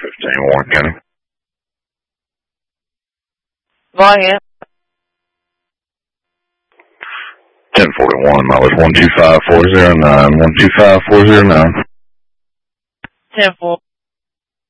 Warren County. Volume. 1041, that was 125409, 125409. 10-4.